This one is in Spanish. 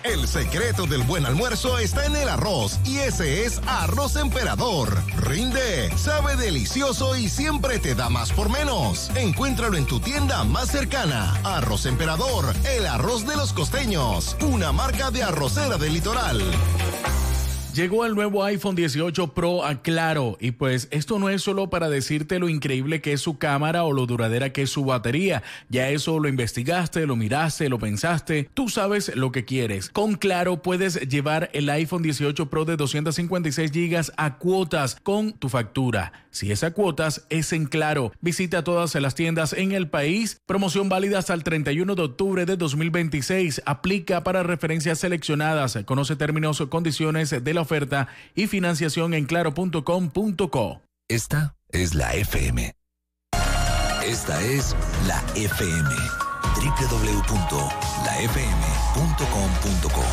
El secreto del buen almuerzo está en el arroz y ese es Arroz Emperador. Rinde, sabe delicioso y siempre te da más por menos. Encuéntralo en tu tienda más cercana. Arroz Emperador, el arroz de los costeños. Una marca de Arrocera del Litoral. Llegó el nuevo iPhone 18 Pro a Claro y pues esto no es solo para decirte lo increíble que es su cámara o lo duradera que es su batería. Ya eso lo investigaste, lo miraste, lo pensaste. Tú sabes lo que quieres. Con Claro puedes llevar el iPhone 18 Pro de 256 GB a cuotas con tu factura. Si es a cuotas, es en Claro. Visita todas las tiendas en el país. Promoción válida hasta el 31 de octubre de 2026. Aplica para referencias seleccionadas. Conoce términos o condiciones de la oferta y financiación en claro.com.co. Esta es la FM. Esta es la FM. www.lafm.com.co